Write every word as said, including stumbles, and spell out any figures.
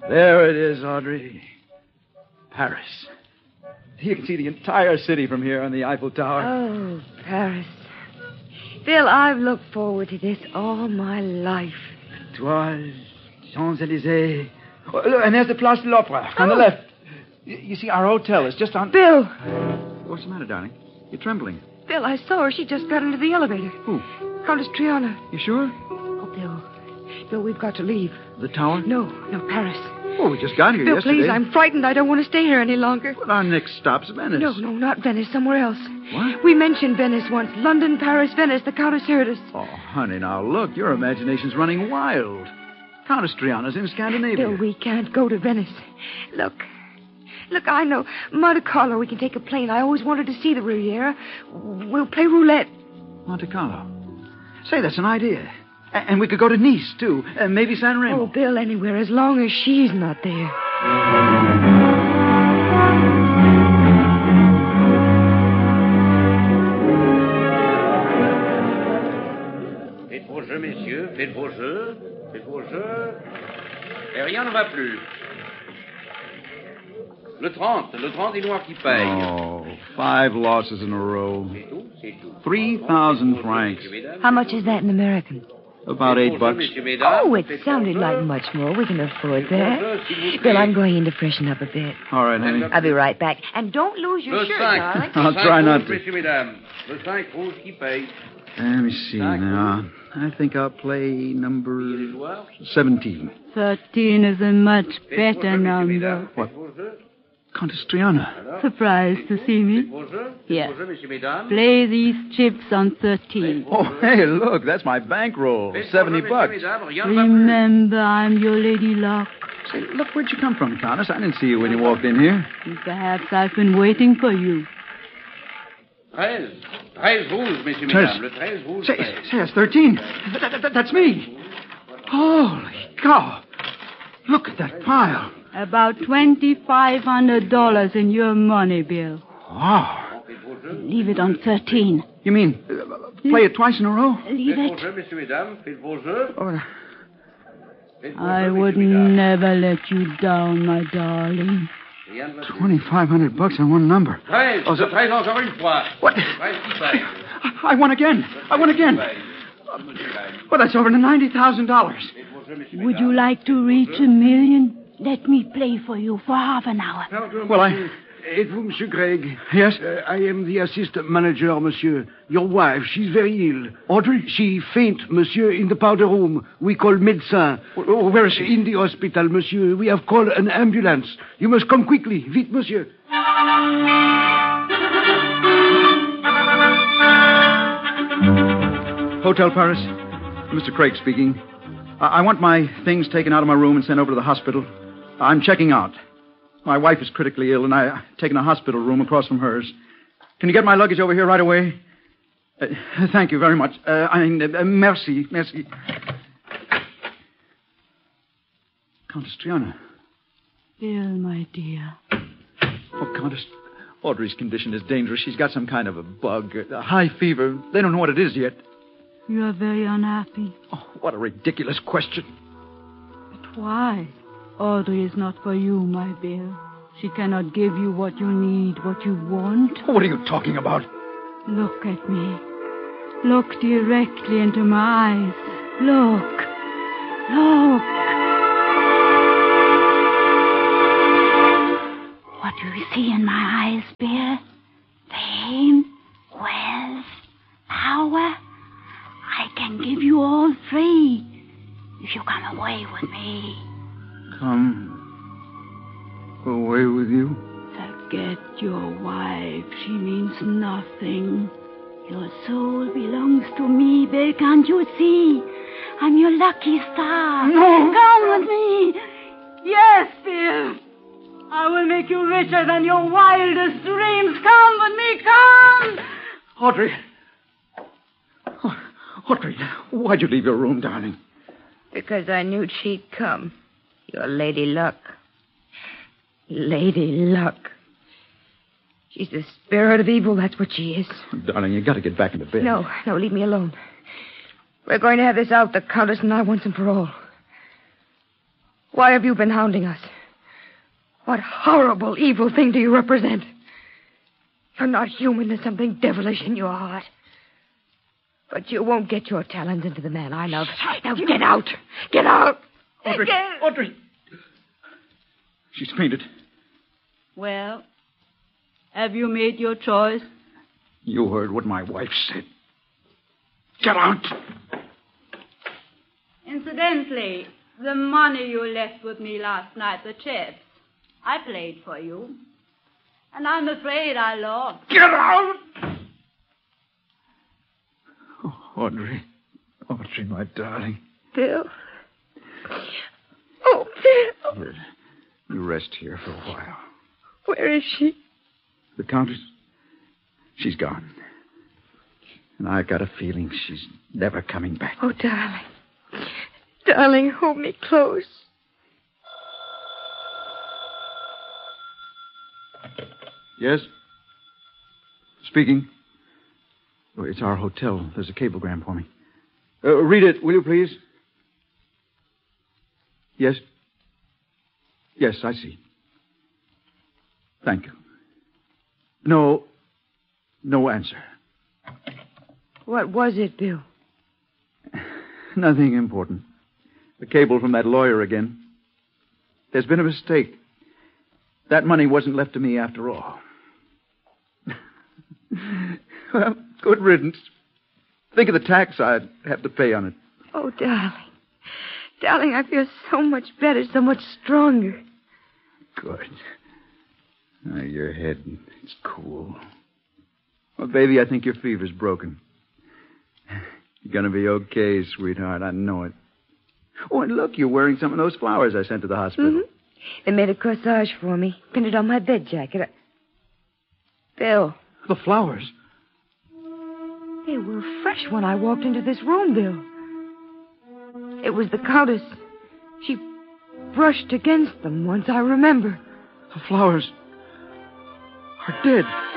There it is, Audrey. Paris. You can see the entire city from here on the Eiffel Tower. Oh, Paris. Bill, I've looked forward to this all my life. Étoiles, Champs-Élysées. Oh, look, and there's the Place de l'Opera on Oh. the left. You, you see, our hotel is just on... Bill! What's the matter, darling? You're trembling. Bill, I saw her. She just got into the elevator. Who? Countess Triana. You sure? Oh, Bill. Bill, we've got to leave. The tower? No, no, Paris. Oh, we just got here Bill, yesterday. please, I'm frightened. I don't want to stay here any longer. Well, our next stop's Venice. No, no, not Venice. Somewhere else. What? We mentioned Venice once. London, Paris, Venice. The Countess heard us. Oh, honey, now look. Your imagination's running wild. Countess Triana's in Scandinavia. Bill, we can't go to Venice. Look. Look, I know. Monte Carlo, we can take a plane. I always wanted to see the Riviera. We'll play roulette. Monte Carlo. Say, that's an idea. A- and we could go to Nice, too. And maybe San Remo. Oh, Bill, anywhere, as long as she's not there. Faites vos jeux, messieurs. Faites vos jeux. Faites vos jeux. Et rien ne va plus. Le trente. Le trente est noir qui paye. Oh, five losses in a row. C'est tout, c'est tout. Three thousand francs. How much is that in American? About eight bucks. Oh, it sounded like much more. We can afford that. Bill, I'm going in to freshen up a bit. All right, honey. I'll be right back. And don't lose your Le shirt, cinq. darling. I'll Le cinq try not rouge, to. messieurs, mesdames. Le cinq rouge qui paye. Let me see now. I think I'll play Les number joueurs. seventeen. Thirteen is a much Faites vos better jeux, messieurs, number. mesdames. What? Faites vos jeux. Countess Triana. Alors, Surprised to see Faites me? vos jeux. Faites Yes. vos jeux, messieurs, mesdames. Play these chips on thirteen. Oh, hey, look, that's my bankroll. Faites vos Seventy jeux, bucks. messieurs, mesdames. Rien ne va plus. Remember, I'm your lady luck. Say, look, where'd you come from, Countess? I didn't see you when you walked in here. Perhaps I've been waiting for you. Treize. Treize rouges, messieurs, Treize. mesdames. Le treize rouge Say, paye. say, that's thirteen. That, that, that- that's me. Holy cow. Look at that pile. About twenty-five hundred dollars in your money, Bill. Wow. Faites vos jeux. Leave it on thirteen. You mean uh, play it twice in a row? Leave Faites vos it. jeux, messieurs, mesdames. Faites vos jeux. Oh, Faites vos I jeux, would messieurs, mesdames. never let you down, my darling. Rien ne va plus. twenty-five hundred bucks on one number. Treize. Oh, Le so- treize encore une fois. What? Treize qui paye. I won again. I won again. Well, that's over ninety thousand dollars. Faites vos jeux, messieurs, Would you mesdames. like to reach a million? Let me play for you for half an hour. Well, I... Êtes-vous Monsieur Craig? Yes? Uh, I am the assistant manager, monsieur. Your wife, she's very ill. Audrey? She faint, monsieur, in the powder room. We call médecin. Oh, where is she? In the hospital, monsieur. We have called an ambulance. You must come quickly. Vite, monsieur. Hotel Paris. Mister Craig speaking. I-, I want my things taken out of my room and sent over to the hospital. I'm checking out. My wife is critically ill, and I've taken a hospital room across from hers. Can you get my luggage over here right away? Uh, thank you very much. Uh, I mean, uh, merci, merci. Countess Triana. Bill, my dear. Oh, Countess, Audrey's condition is dangerous. She's got some kind of a bug, a high fever. They don't know what it is yet. You are very unhappy. Oh, what a ridiculous question. But why? Audrey is not for you, my Bill. She cannot give you what you need, what you want. What are you talking about? Look at me. Look directly into my eyes. Look. Look. What do you see in my eyes, Bill? Fame, wealth, power. I can give you all three if you come away with me. Come away with you? Forget your wife. She means nothing. Your soul belongs to me, Bill. Can't you see? I'm your lucky star. No. Come with me. Yes, Bill. I will make you richer than your wildest dreams. Come with me. Come. Audrey. Oh, Audrey, why'd you leave your room, darling? Because I knew she'd come. Your Lady Luck. Lady Luck. She's the spirit of evil, that's what she is. Darling, you got to get back into bed. No, no, leave me alone. We're going to have this out, the Countess and I, once and for all. Why have you been hounding us? What horrible, evil thing do you represent? You're not human. There's something devilish in your heart. But you won't get your talons into the man I love. Now get out. Get out. Audrey. Get... Audrey. She's fainted. Well, have you made your choice? You heard what my wife said. Get out. Incidentally, the money you left with me last night, the chips, I played for you. And I'm afraid I lost. Get out! Oh, Audrey. Audrey, my darling. Bill. Oh, Bill. Here, you rest here for a while. Where is she? The Countess? She's gone. And I've got a feeling she's never coming back. Oh, darling. Darling, hold me close. Yes? Speaking. Oh, it's our hotel. There's a cablegram for me. Uh, read it, will you, please? Yes? Yes, I see. Thank you. No. No answer. What was it, Bill? Nothing important. The cable from that lawyer again. There's been a mistake. That money wasn't left to me after all. Well, good riddance. Think of the tax I'd have to pay on it. Oh, darling. Darling, I feel so much better, so much stronger. Good. Now, your head, it's cool. Well, baby, I think your fever's broken. You're going to be okay, sweetheart. I know it. Oh, and look, you're wearing some of those flowers I sent to the hospital. Mm-hmm. They made a corsage for me, pinned it on my bed jacket. I... Bill. The flowers? They were fresh when I walked into this room, Bill. It was the Countess. She brushed against them once, I remember. The flowers are dead.